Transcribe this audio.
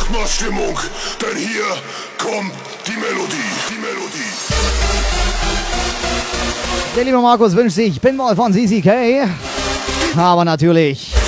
Mach mal Stimmung, denn hier kommt die Melodie, die Melodie. Der liebe Markus wünscht sich Pinball von CCK. Aber natürlich